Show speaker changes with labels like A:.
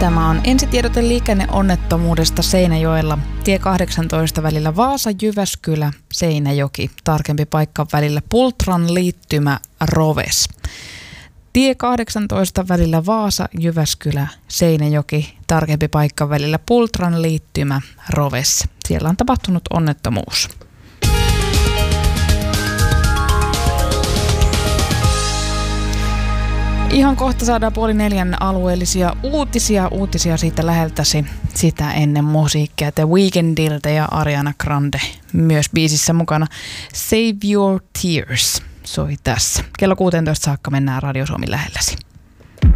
A: Tämä on ensitiedote liikenneonnettomuudesta Seinäjoella. Tie 18 välillä Vaasa-Jyväskylä, Seinäjoki. Tarkempi paikka välillä Pultran liittymä Roves. Tie 18 välillä Vaasa-Jyväskylä, Seinäjoki. Tarkempi paikka välillä Pultran liittymä Roves. Siellä on tapahtunut onnettomuus. Ihan kohta saadaan 3:30 alueellisia uutisia siitä läheltäsi. Sitä ennen musiikkia The Weekndiltä ja Ariana Grande myös biisissä mukana. Save Your Tears soi tässä. Kello 16 saakka mennään Radio Suomi lähelläsi.